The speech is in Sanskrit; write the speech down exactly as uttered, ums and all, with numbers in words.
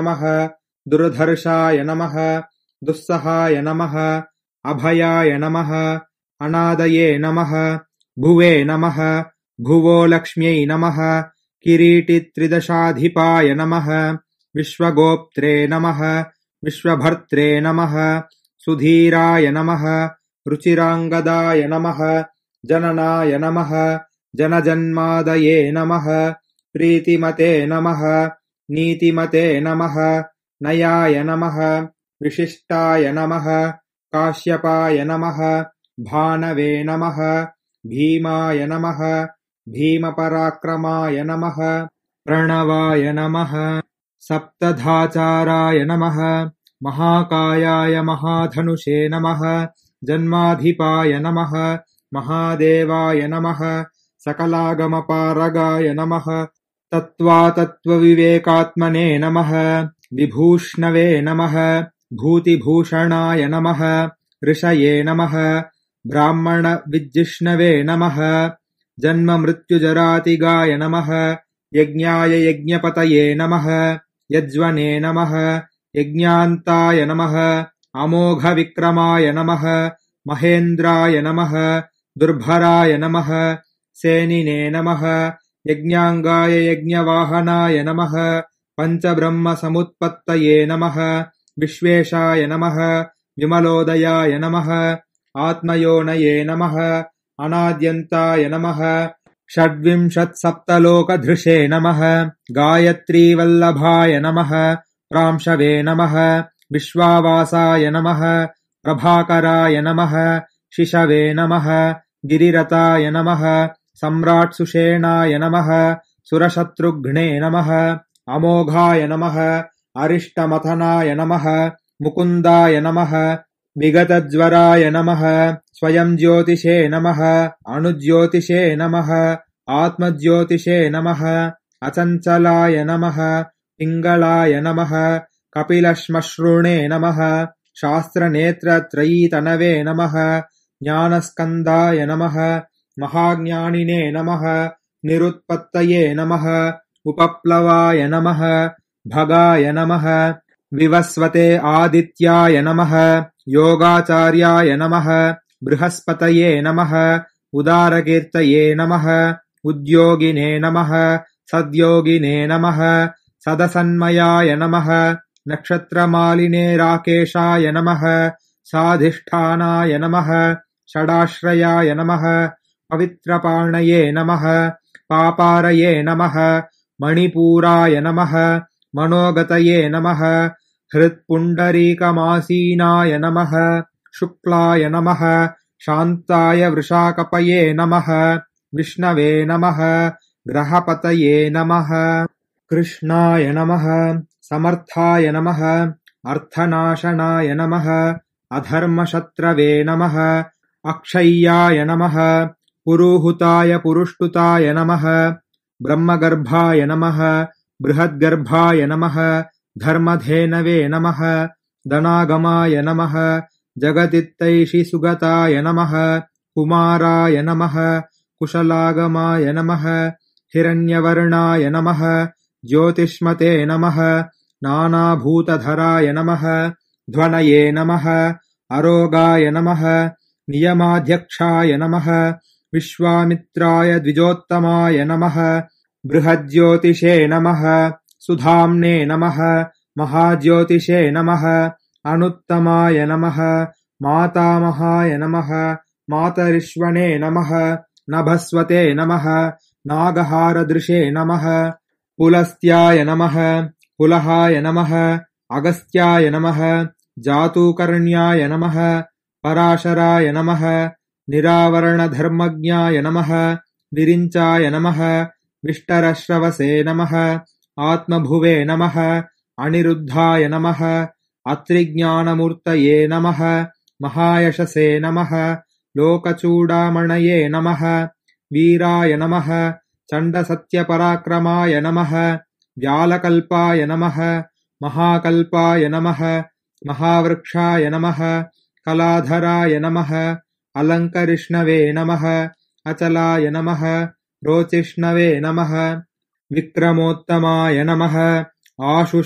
नमः दुर्धर्षाय नमः दुस्सहाय नमः अभयाय नमः अनादये नमः भुवे नमः भुवो लक्ष्म्यै नमः किरीटित्रिदशाधिपाय नमः विश्वगोप्त्रे नमः विश्वभर्त्रे नमः सुधीराय नमः रुचिराङ्गदाय नमः जननाय नमः जनजन्मादये नमः प्रीतिमते नमः नीतिमते नमः नयाय नमः विशिष्टाय नमः काश्यपाय नमः भानवे नमः भीमाय नमः भीमपराक्रमाय नमः प्रणवाय नमः सप्तधाचाराय नमः महाकायाय महाधनुषे नमः जन्माधिपाय नमः महादेवाय नमः सकलागमपारगाय नमः तत्त्वातत्त्वविवेकात्मने नमः विभूष्णवे नमः भूतिभूषणाय नमः ऋषये नमः ब्राह्मणविज्जिष्णवे नमः जन्ममृत्युजरातिगाय नमः यज्ञाय यज्ञपतये नमः यज्वने नमः यज्ञान्ताय नमः अमोघविक्रमाय नमः महेन्द्राय नमः दुर्भराय नमः सेनिने नमः यज्ञाङ्गाय यज्ञवाहनाय नमः पञ्चब्रह्मसमुत्पत्तये नमः विश्वेशाय नमः विमलोदयाय नमः आत्मयोनये नमः अनाद्यन्ताय नमः षड्विंशत्सप्तलोकधृषे नमः गायत्रीवल्लभाय नमः प्रांशवे नमः विश्वावासाय नमः प्रभाकराय नमः शिशवे नमः गिरिरताय नमः सम्राट्सुषेणाय नमः सुरशत्रुघ्ने नमः अमोघाय नमः अरिष्टमथनाय नमः मुकुन्दाय नमः विगतज्वराय नमः स्वयं ज्योतिषे नमः अणुज्योतिषे नमः आत्मज्योतिषे नमः अचञ्चलाय नमः पिङ्गलाय नमः कपिलश्मश्रुणे नमः शास्त्रनेत्रत्रयीतनवे नमः ज्ञानस्कन्दाय नमः महाज्ञानिने नमः निरुत्पत्तये नमः उपप्लवाय नमः भगाय नमः विवस्वते आदित्याय नमः योगाचार्याय नमः बृहस्पतये नमः उदारकीर्तये नमः उद्योगिने नमः सद्योगिने नमः सदसन्मयाय नमः नक्षत्रमालिने राकेशाय नमः साधिष्ठानाय नमः षडाश्रयाय नमः पवित्रपाणये नमः पापारये नमः मणिपूराय नमः मनोगतये नमः हृत्पुण्डरीकमासीनाय नमः शुक्लाय नमः शान्ताय वृषाकपये नमः विष्णवे नमः ग्रहपतये नमः कृष्णाय नमः समर्थाय नमः अर्थनाशनाय नमः अधर्मशत्रवे नमः अक्षय्याय नमः पुरुहुताय पुरुष्टुताय नमः ब्रह्मगर्भाय नमः बृहद्गर्भाय नमः धर्मधेनवे नमः धनागमाय नमः जगदित्तैषि सुगताय नमः कुमाराय नमः कुशलागमाय नमः हिरण्यवर्णाय नमः ज्योतिष्मते नमः नानाभूतधराय नमः ध्वनये नमः अरोगाय नमः नियमाध्यक्षाय नमः विश्वामित्राय द्विजोत्तमाय नमः बृहज्योतिषे नमः सुधाम्ने नमः महाज्योतिषे नमः अनुत्तमाय नमः मातामहाय नमः मातरिश्वने नमः नभस्वते नमः नागहारदृशे नमः पुलस्त्याय नमः पुलहाय नमः अगस्त्याय नमः जातूकर्ण्याय नमः पराशराय नमः निरावरणधर्मज्ञाय नमः विरिञ्चाय नमः विष्टरश्रवसे नमः आत्मभुवे नमः अनिरुद्धाय नमः अत्रिज्ञानमूर्तये नमः महायशसे नमः लोकचूडामणये नमः वीराय नमः चण्डसत्यपराक्रमाय नमः व्यालकल्पाय नमः महाकल्पाय नमः महावृक्षाय नमः कलाधराय नमः अलङ्करिष्णवे नमः अचलाय नमः रोचिष्णवे नमः विक्रमोत्तमाय नमः आशु